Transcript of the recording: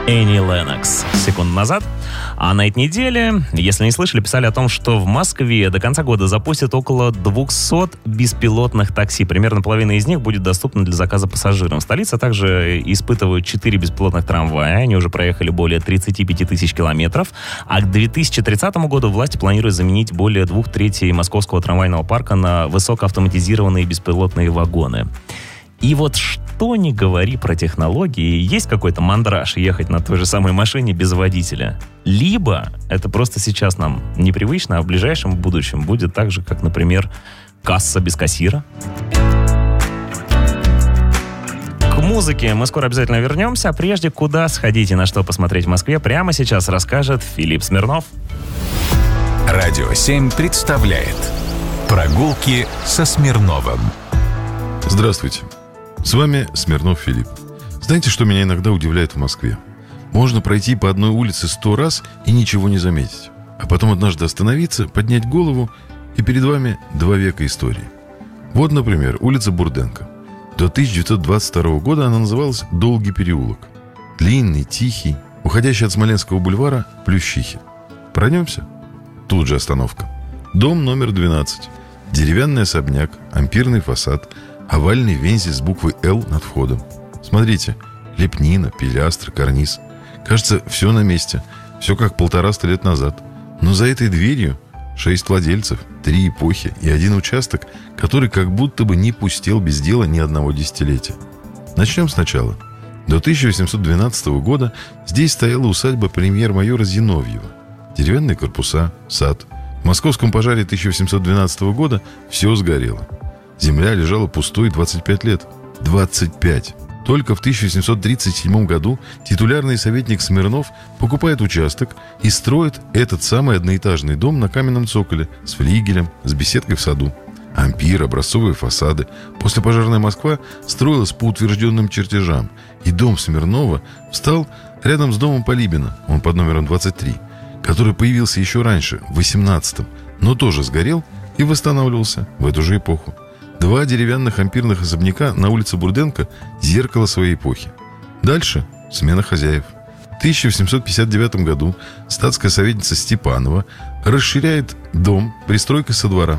Энни Леннокс секунду назад. А на этой неделе, если не слышали, писали о том, что в Москве до конца года запустят около 200 беспилотных такси. Примерно половина из них будет доступна для заказа пассажирам. Столица также испытывает 4 беспилотных трамвая. Они уже проехали более 35 тысяч километров. А к 2030 году власти планируют заменить более 2/3 московского трамвайного парка на высокоавтоматизированные беспилотные вагоны. И вот что ни говори про технологии, есть какой-то мандраж ехать на той же самой машине без водителя. Либо это просто сейчас нам непривычно, а в ближайшем будущем будет так же, как, например, касса без кассира. К музыке мы скоро обязательно вернемся, а прежде куда сходить и на что посмотреть в Москве, прямо сейчас расскажет Филипп Смирнов. Радио 7 представляет «Прогулки со Смирновым». Здравствуйте. С вами Смирнов Филипп. Знаете, что меня иногда удивляет в Москве? Можно пройти по одной улице 100 раз и ничего не заметить. А потом однажды остановиться, поднять голову, и перед вами 2 века истории. Вот, например, улица Бурденко. До 1922 года она называлась Долгий переулок. Длинный, тихий, уходящий от Смоленского бульвара Плющихи. Пройдемся? Тут же остановка. Дом номер 12. Деревянный особняк, ампирный фасад, овальный вензель с буквой «Л» над входом. Смотрите, лепнина, пилястры, карниз. Кажется, все на месте. Все как 150 лет назад. Но за этой дверью 6 владельцев, 3 эпохи и 1 участок, который как будто бы не пустел без дела ни одного десятилетия. Начнем сначала. До 1812 года здесь стояла усадьба премьер-майора Зиновьева. Деревянные корпуса, сад. В московском пожаре 1812 года все сгорело. Земля лежала пустой 25 лет. 25. Только в 1737 году титулярный советник Смирнов покупает участок и строит этот самый одноэтажный дом на каменном цоколе с флигелем, с беседкой в саду. Ампир, образцовые фасады. Послепожарная Москва строилась по утвержденным чертежам. И дом Смирнова встал рядом с домом Полибина, он под номером 23, который появился еще раньше, в 18-м, но тоже сгорел и восстанавливался в эту же эпоху. 2 деревянных ампирных особняка на улице Бурденко – зеркало своей эпохи. Дальше – смена хозяев. В 1859 году статская советница Степанова расширяет дом пристройкой со двора.